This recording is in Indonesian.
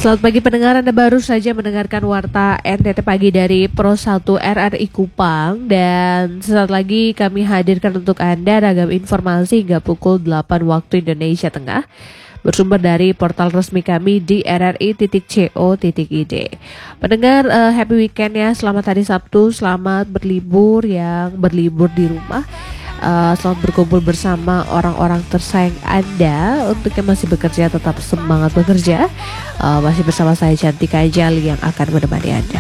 Selamat pagi pendengar, Anda baru saja mendengarkan Warta NTT Pagi dari Pro 1 RRI Kupang. Dan sesaat lagi kami hadirkan untuk Anda ragam informasi hingga pukul 8 waktu Indonesia Tengah, bersumber dari portal resmi kami di rri.co.id. Pendengar, happy weekend ya, selamat hari Sabtu, selamat berlibur yang berlibur di rumah. Selamat berkumpul bersama orang-orang tersayang Anda. Untuk yang masih bekerja, tetap semangat bekerja. Masih bersama saya Cantika Jali yang akan menemani Anda.